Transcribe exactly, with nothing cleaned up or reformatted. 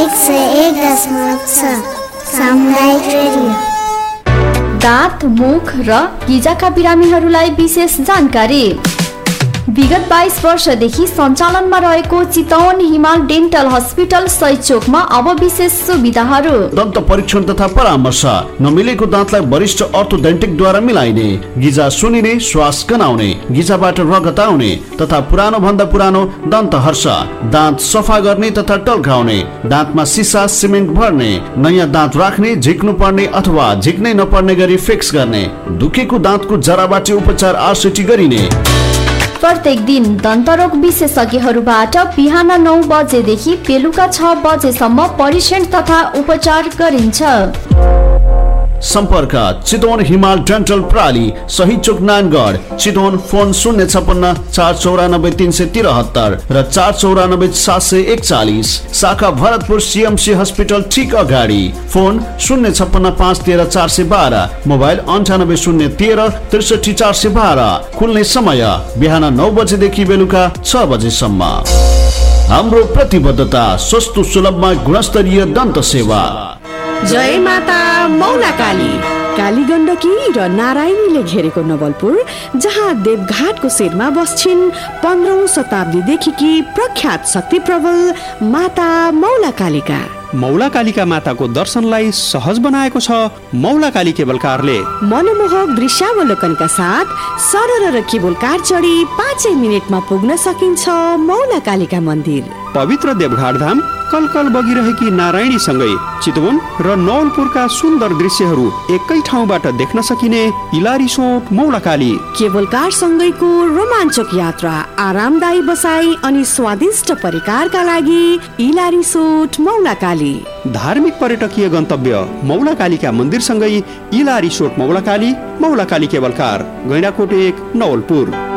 एक सय एक दशमलव छ सामुदायिक रेडियो। दाँत, मुख र गिजाका बिरामीहरूलाई विशेष जानकारी। विगत बाइस वर्षदेखि सञ्चालनमा रहेको चितवन हिमाल डेन्टल हस्पिटल सही चोकमा अब विशेष सुविधाहरू। दन्त परीक्षण तथा परामर्श, नमिलेको दाँतलाई वरिष्ठ अर्थोडेन्टिकद्वारा मिलाइने, गिजा सुनिने, श्वास गनाउने, गिजाबाट रगत आउने तथा पुरानो भन्दा पुरानो दन्त हर्ष, दाँत सफा गर्ने तथा टल्काउने, दाँतमा सिसा सिमेन्ट भर्ने, नयाँ दाँत राख्ने, झिक्नु पर्ने अथवा झिक्नै नपर्ने गरी फिक्स गर्ने, दुखेको दाँतको जराबाट उपचार आरसिटी गरिने। प्रत्येक दिन दन्तरोग विशेषज्ञहरूबाट बिहान नौ बजेदेखि बेलुका छ बजेसम्म परीक्षण तथा उपचार गरिन्छ। सम्पर्क चितवन हिमाल डेन्टल प्राली, सही चोक नानगढ, चितवन। फोन शून्य छपन्न चार चौरानब्बे तीन सय तिरहत्तर र चार चौरानब्बे सात सय एकचालिस। शाखा भरतपुर सिएमसी हस्पिटल ठिक अगाडि। फोन शून्य छपन्न पाँच तेह्र चार सय बाह्र, मोबाइल अन्ठानब्बे शून्य तेह्र त्रिसठी चार सय बाह्र। खुल्ने समय बिहान नौ बजेदेखि बेलुका छ बजेसम्म। हाम्रो प्रतिबद्धता सस्तो सुलभमा गुणस्तरीय दन्त सेवा। जय माता मौला काली। काली गण्डकी र नारायणीले घेरेको नवलपुर, जहाँ देवघाटको शिरमा बस्छिन् पन्ध्रौं शताब्दीदेखि प्रख्यात शक्ति प्रबल माता मौला कालिका। मौला कालिका माताको दर्शनलाई सहज बनाएको छ मौला काली केबल कारले। मनमोहक दृश्यावलोकनका साथ सरर र केबल कार चढी पाँचै मिनटमा पुग्न सकिन्छ मौला कालिका मन्दिर। पवित्र देवघाट धाम कलकल बगिरहेकी नारायणी सँगै चितवन र नवलपुरका सुन्दर दृश्यहरू एकै ठाउँबाट देख्न सकिने इलारिसोट मौला काली। केबल कार सँगैको रोमाञ्चक यात्रा, आरामदायी बसाई अनि स्वादिष्ट परिकारका लागि इलारिसोट मौला काली। धार्मिक पर्यटकीय गन्तव्य मौला कालिका मन्दिर सँगै इलारिसोट मौला काली, मौला काली केबल कार, गैंडाकोट एक, नवलपुर।